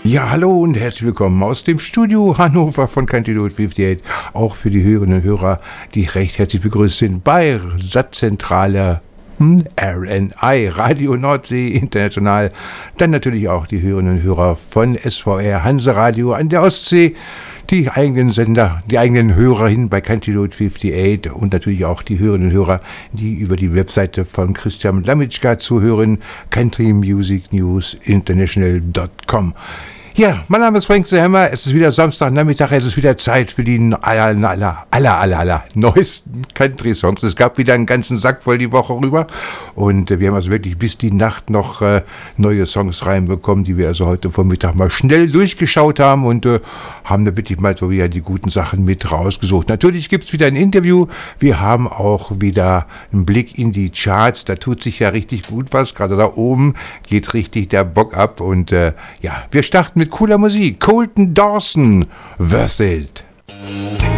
Ja, hallo und herzlich willkommen aus dem Studio Hannover von Candido 58. Auch für die Hörerinnen und Hörer, die recht herzlich begrüßt sind bei Satzzentrale RNI, Radio Nordsee International. Dann natürlich auch die Hörerinnen und Hörer von SVR Hanseradio an der Ostsee, die eigenen Sender, die eigenen Hörer hin bei Candido 58 und natürlich auch die Hörerinnen und Hörer, die über die Webseite von Christian Lamitschka zuhören, countrymusicnewsinternational.com. Ja, mein Name ist Frank Zerhammer, es ist wieder Samstagnachmittag, es ist wieder Zeit für die aller neuesten Country-Songs. Es gab wieder einen ganzen Sack voll die Woche rüber und wir haben also wirklich bis die Nacht noch neue Songs reinbekommen, die wir also heute Vormittag mal schnell durchgeschaut haben und haben da wirklich mal so wieder die guten Sachen mit rausgesucht. Natürlich gibt es wieder ein Interview, wir haben auch wieder einen Blick in die Charts, da tut sich ja richtig gut was, gerade da oben geht richtig der Bock ab und ja, wir starten mit cooler Musik. Colton Dawson, Worth It.